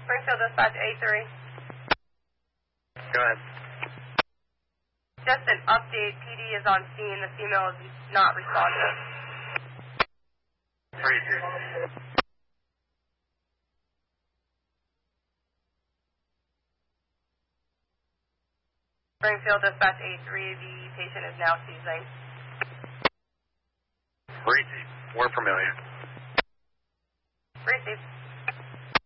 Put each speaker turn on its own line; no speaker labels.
Springfield Dispatch A3.
Go ahead.
Just an update. PD is on scene. The female is not responsive.
3-2.
Springfield Dispatch A3, the patient is now seizing.
3-2. We're familiar.
Received.